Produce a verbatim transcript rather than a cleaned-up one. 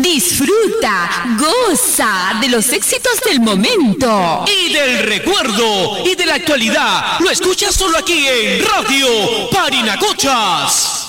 Disfruta, goza de los éxitos del momento. Y del recuerdo y de la actualidad. Lo escuchas solo aquí en Radio Parinacochas.